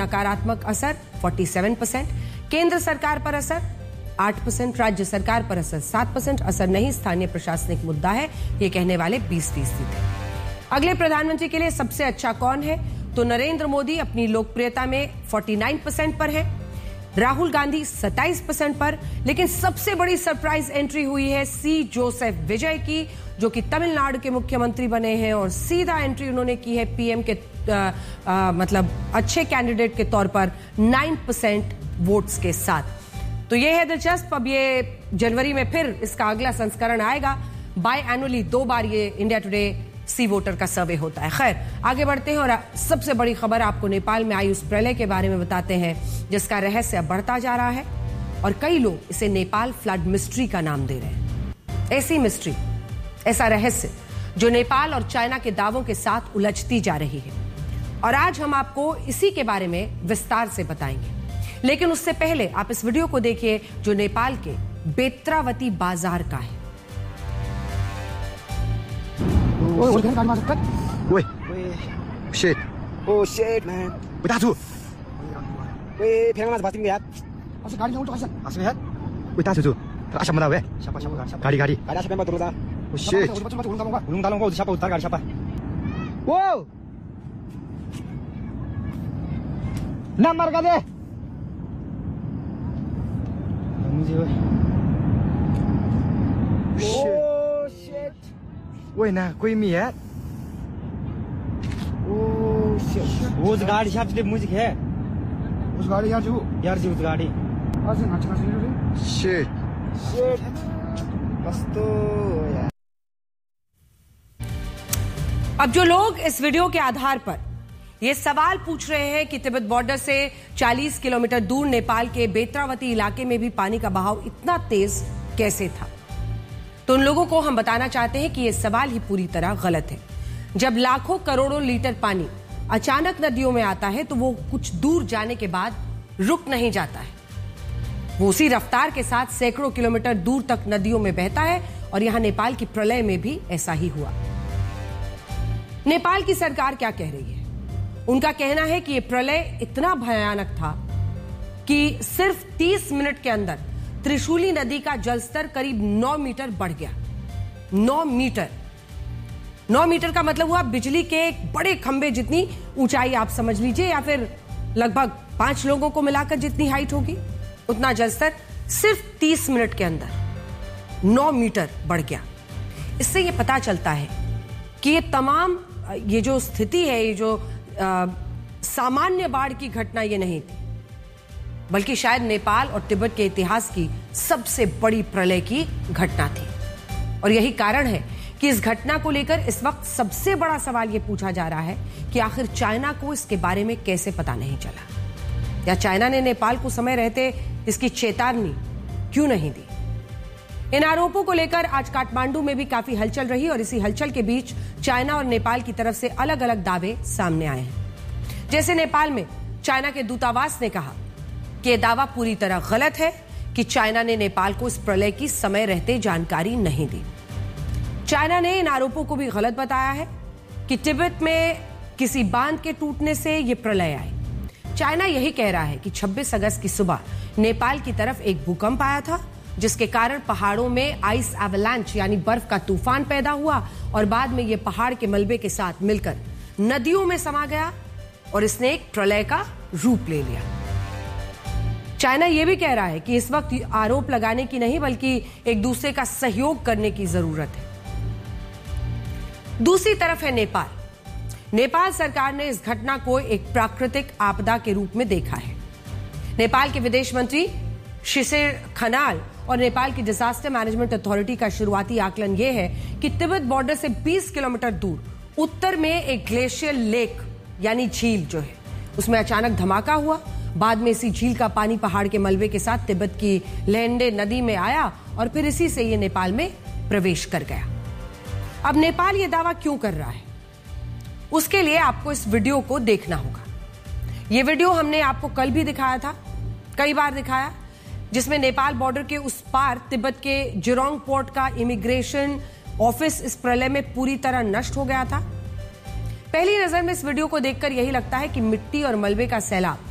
नकारात्मक असर 47%, केंद्र सरकार पर असर 8%, राज्य सरकार पर असर 7%, असर नहीं स्थानीय प्रशासनिक मुद्दा है, ये कहने वाले 20% थे। अगले प्रधानमंत्री के लिए सबसे अच्छा कौन है? तो नरेंद्र मोदी अपनी लोकप्रियता में 49% पर है, राहुल गांधी 27% पर, लेकिन सबसे बड़ी सरप्राइज एंट्री हुई है सी जोसेफ विजय की, जो कि तमिलनाडु के मुख्यमंत्री बने हैं और सीधा एंट्री उन्होंने की है पीएम के मतलब अच्छे कैंडिडेट के तौर पर 9% वोट्स के साथ। तो ये है दिलचस्प। अब ये जनवरी में फिर इसका अगला संस्करण आएगा। बाय एनुअली 2 बार ये इंडिया टुडे सी वोटर का सर्वे होता है। खैर, आगे बढ़ते हैं और सबसे बड़ी खबर आपको नेपाल में आई उस प्रलय के बारे में बताते हैं, जिसका रहस्य अब बढ़ता जा रहा है और कई लोग इसे नेपाल फ्लड मिस्ट्री का नाम दे रहे हैं। ऐसी मिस्ट्री, ऐसा रहस्य जो नेपाल और चाइना के दावों के साथ उलझती जा रही है, और आज हम आपको इसी के बारे में विस्तार से बताएंगे। लेकिन उससे पहले आप इस वीडियो को देखिए जो नेपाल के बेत्रावती बाजार का है। Woi, shit. Oh shit, man. Woi, tahan tu. Woi, pihang mas batin lihat. Asal gari jangan asal. Asal lihat. Woi, tahan tu. Asal mana weh? Siapa? Gari. Ada siapa yang turun dah? Oh shit. Ulung talong kau siapa utar gari siapa? Wow. Nomor ka deh. मुझे Oh shit. Woi, nah, कोई मियाँ. Oh shit. वो उस गाड़ी shop से music है। उस गाड़ी यार जी उस गाड़ी। Shit. बस तो यार। अब जो लोग इस वीडियो के आधार पर ये सवाल पूछ रहे हैं कि तिब्बत बॉर्डर से 40 किलोमीटर दूर नेपाल के बेत्रावती इलाके में भी पानी का बहाव इतना तेज कैसे था, तो उन लोगों को हम बताना चाहते हैं कि यह सवाल ही पूरी तरह गलत है। जब लाखों करोड़ों लीटर पानी अचानक नदियों में आता है तो वो कुछ दूर जाने के बाद रुक नहीं जाता है, वो उसी रफ्तार के साथ सैकड़ों किलोमीटर दूर तक नदियों में बहता है। और यहां नेपाल की प्रलय में भी ऐसा ही हुआ। नेपाल की सरकार क्या कह रही है? उनका कहना है कि यह प्रलय इतना भयानक था कि सिर्फ 30 मिनट के अंदर त्रिशूली नदी का जलस्तर करीब 9 मीटर बढ़ गया। 9 मीटर का मतलब हुआ बिजली के एक बड़े खंबे जितनी ऊंचाई आप समझ लीजिए, या फिर लगभग 5 लोगों को मिलाकर जितनी हाइट होगी, उतना जलस्तर सिर्फ 30 मिनट के अंदर 9 मीटर बढ़ गया। इससे यह पता चलता है कि ये जो स्थिति है, ये जो सामान्य बाढ़ की घटना ये नहीं थी, बल्कि शायद नेपाल और तिब्बत के इतिहास की सबसे बड़ी प्रलय की घटना थी। और यही कारण है कि इस घटना को लेकर इस वक्त सबसे बड़ा सवाल यह पूछा जा रहा है कि आखिर चाइना को इसके बारे में कैसे पता नहीं चला, या चाइना ने नेपाल को समय रहते इसकी चेतावनी क्यों नहीं दी। इन आरोपों को लेकर आज काठमांडू में भी काफी हलचल रही और इसी हलचल के बीच चाइना और नेपाल की तरफ से अलग अलग दावे सामने आए हैं। जैसे नेपाल में चाइना के दूतावास ने कहा कि यह दावा पूरी तरह गलत है कि चाइना ने नेपाल को इस प्रलय की समय रहते जानकारी नहीं दी। चाइना ने इन आरोपों को भी गलत बताया है कि तिब्बत में किसी बांध के टूटने से यह प्रलय आई। चाइना यही कह रहा है कि 26 अगस्त की सुबह नेपाल की तरफ एक भूकंप आया था, जिसके कारण पहाड़ों में आइस एवलांच यानी बर्फ का तूफान पैदा हुआ और बाद में यह पहाड़ के मलबे के साथ मिलकर नदियों में समा गया और इसने एक प्रलय का रूप ले लिया। चाइना यह भी कह रहा है कि इस वक्त आरोप लगाने की नहीं बल्कि एक दूसरे का सहयोग करने की जरूरत है। दूसरी तरफ है नेपाल सरकार ने इस घटना को एक प्राकृतिक आपदा के रूप में देखा है। नेपाल के विदेश मंत्री शिशिर खनाल और नेपाल की डिजास्टर मैनेजमेंट अथॉरिटी का शुरुआती आकलन यह है कि तिब्बत बॉर्डर से 20 किलोमीटर दूर उत्तर में एक ग्लेशियर लेक यानी झील जो है उसमें अचानक धमाका हुआ। बाद में इसी झील का पानी पहाड़ के मलबे के साथ तिब्बत की लैंडे नदी में आया और फिर इसी से यह नेपाल में प्रवेश कर गया। अब नेपाल यह दावा क्यों कर रहा है, उसके लिए आपको इस वीडियो को देखना होगा। यह वीडियो हमने आपको कल भी दिखाया था, कई बार दिखाया, जिसमें नेपाल बॉर्डर के उस पार तिब्बत के जिरोंग पोर्ट का इमिग्रेशन ऑफिस इस प्रलय में पूरी तरह नष्ट हो गया था। पहली नजर में इस वीडियो को देखकर यही लगता है कि मिट्टी और मलबे का सैलाब